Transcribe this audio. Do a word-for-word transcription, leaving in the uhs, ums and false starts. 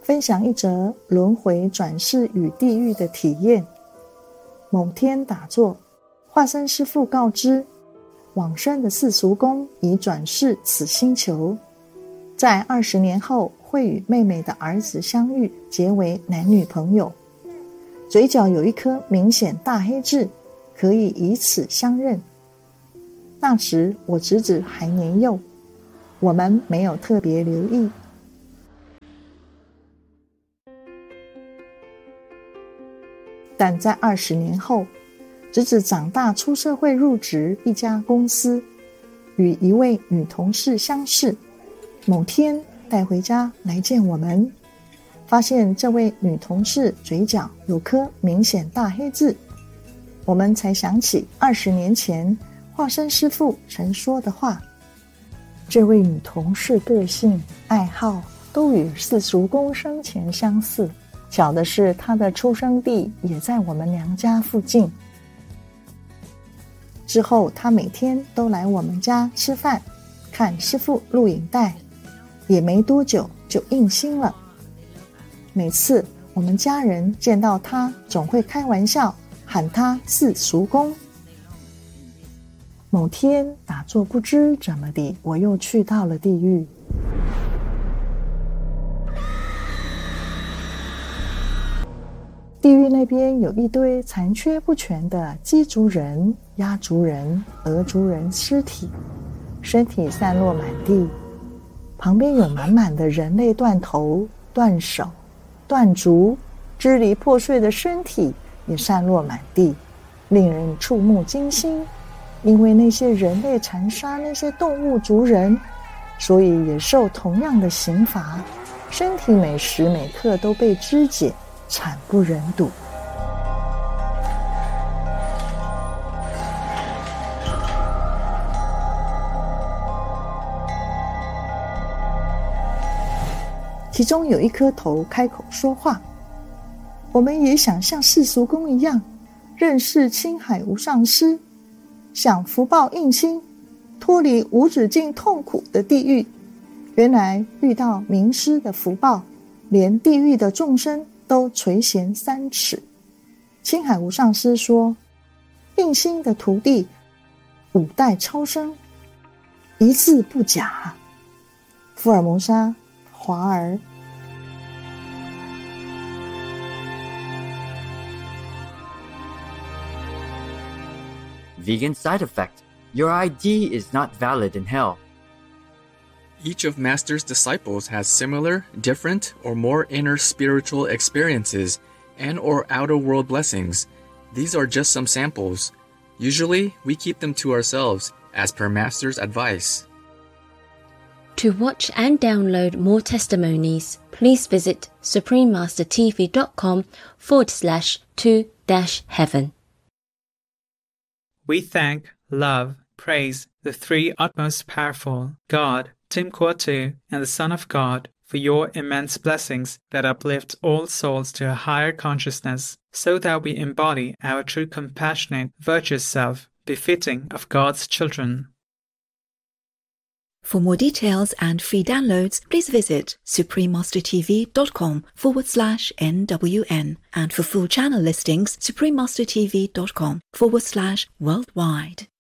分享一则轮回转世与地狱的体验。某天打坐，化身师父告知，往生的四叔公已转世此星球，在二十年后会与妹妹的儿子相遇，结为男女朋友。嘴角有一颗明显大黑痣，可以以此相认。那时我侄子还年幼，我们没有特别留意。但在二十年后，侄子长大出社会，入职一家公司，与一位女同事相识。某天带回家来见我们，发现这位女同事嘴角有颗明显大黑痣，我们才想起二十年前化身师父曾说的话。这位女同事个性、爱好都与四叔公生前相似，巧的是她的出生地也在我们娘家附近。之后她每天都来我们家吃饭，看师父录影带，也没多久就应心了。每次我们家人见到她，总会开玩笑喊她四叔公。某天打坐，不知怎么地，我又去到了地狱。地狱那边有一堆残缺不全的鸡族人、鸭族人、鹅族人尸体，身体散落满地，旁边有满满的人类断头、断手、断足，支离破碎的身体也散落满地，令人触目惊心。因为那些人类残杀那些动物族人，所以也受同样的刑罚，身体每时每刻都被肢解，惨不忍睹。其中有一颗头开口说话，我们也想像世俗公一样认识青海无上师，想福报印心，脱离无止境痛苦的地狱。原来遇到名师的福报，连地狱的众生都垂涎三尺。青海无上师说，印心的徒弟五代超生，一字不假。福尔摩沙华儿。 Vegan side effect. Your I D is not valid in hell. Each of Master's disciples has similar, different, or more inner spiritual experiences and or outer world blessings. These are just some samples. Usually, we keep them to ourselves, as per Master's advice. To watch and download more testimonies, please visit suprememastertv.com forward slash two dash heaven. We thank, love, praise the three utmost powerful, God, Tim Kuatu, and the Son of God, for your immense blessings that uplift all souls to a higher consciousness, so that we embody our true compassionate, virtuous self, befitting of God's children. For more details and free downloads, please visit suprememastertv.com forward slash NWN. And for full channel listings, suprememastertv.com forward slash worldwide.